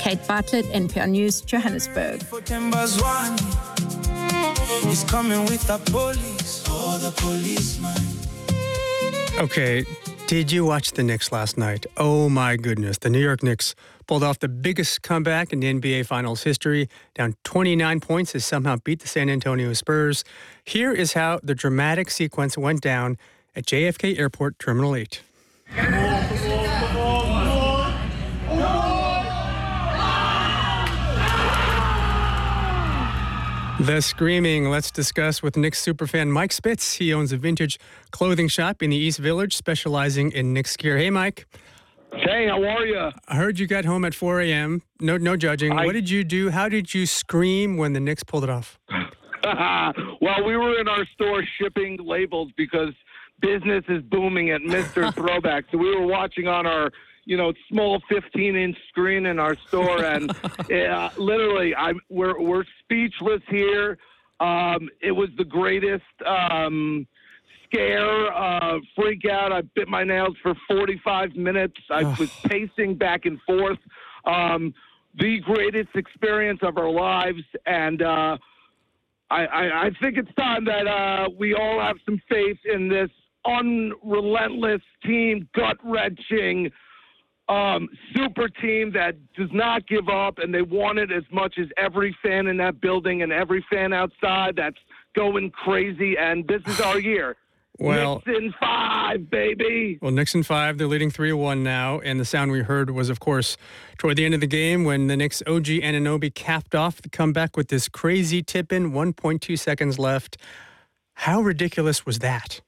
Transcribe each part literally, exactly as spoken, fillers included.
Kate Bartlett, N P R News, Johannesburg. He's coming with the police, oh, the policeman. Okay, did you watch the Knicks last night? Oh my goodness, the New York Knicks pulled off the biggest comeback in the N B A Finals history, down twenty-nine points to somehow beat the San Antonio Spurs. Here is how the dramatic sequence went down at J F K Airport Terminal eight. The screaming. Let's discuss with Knicks superfan Mike Spitz. He owns a vintage clothing shop in the East Village specializing in Knicks gear. Hey, Mike. Hey, how are you? I heard you got home at four a.m. No no judging. I... What did you do? How did you scream when the Knicks pulled it off? Well, we were in our store shipping labels because business is booming at Mister Throwback. So we were watching on our, you know, small fifteen-inch screen in our store, and uh, literally, I'm we're we're speechless here. Um, it was the greatest um, scare, uh, freak out. I bit my nails for forty-five minutes. I was pacing back and forth. Um, the greatest experience of our lives, and uh, I, I, I think it's time that uh, we all have some faith in this unrelentless team, gut-wrenching Um, super team that does not give up, and they want it as much as every fan in that building and every fan outside that's going crazy, and this is our year. Well, Knicks in five, baby. Well, Knicks in five, they're leading three to one now, and the sound we heard was, of course, toward the end of the game when the Knicks' O G Anunoby capped off the comeback with this crazy tip-in, one point two seconds left. How ridiculous was that?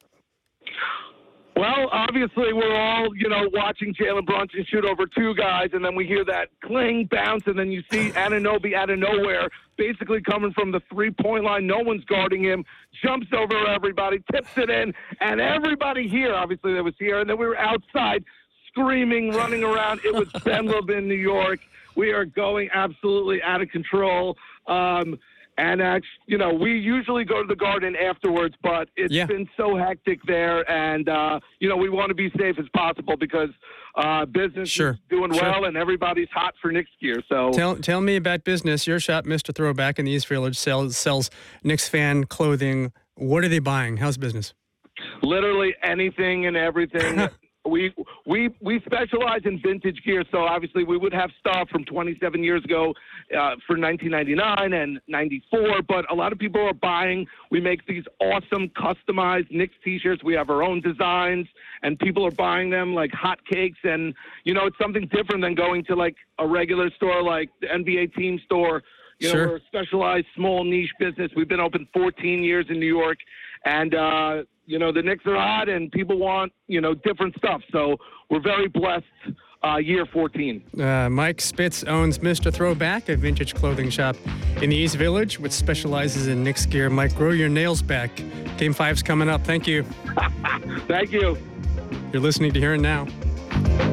Well, obviously, we're all, you know, watching Jalen Brunson shoot over two guys, and then we hear that cling, bounce, and then you see Anunoby out of nowhere, basically coming from the three-point line. No one's guarding him, jumps over everybody, tips it in, and everybody here, obviously, that was here, and then we were outside screaming, running around. It was Bedlam in New York. We are going absolutely out of control. Um And, uh, you know, we usually go to the Garden afterwards, but it's yeah. been so hectic there. And, uh, you know, we want to be safe as possible because uh, business sure. is doing sure. well and everybody's hot for Knicks gear. So Tell tell me about business. Your shop, Mister Throwback in the East Village, sells, sells Knicks fan clothing. What are they buying? How's business? Literally anything and everything. We we we specialize in vintage gear, so obviously we would have stuff from twenty-seven years ago uh, for nineteen ninety-nine and ninety-four, but a lot of people are buying. We make these awesome customized Knicks T-shirts. We have our own designs, and people are buying them like hotcakes. And, you know, it's something different than going to, like, a regular store like the N B A team store. You sure. know, we're a specialized, small, niche business. We've been open fourteen years in New York, and, uh, you know, the Knicks are hot and people want, you know, different stuff. So we're very blessed uh, year fourteen. Uh, Mike Spitz owns Mister Throwback, a vintage clothing shop in the East Village, which specializes in Knicks gear. Mike, grow your nails back. Game five's coming up. Thank you. Thank you. You're listening to Here and Now.